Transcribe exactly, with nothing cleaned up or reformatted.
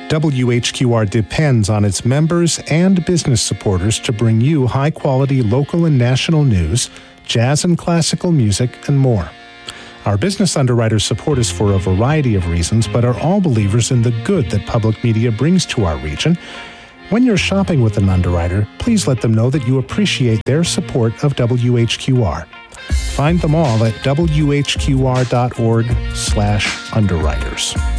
W H Q R depends on its members and business supporters to bring you high-quality local and national news, jazz and classical music, and more. Our business underwriters support us for a variety of reasons, but are all believers in the good that public media brings to our region. When you're shopping with an underwriter, please let them know that you appreciate their support of W H Q R. Find them all at W H Q R dot org slash underwriters.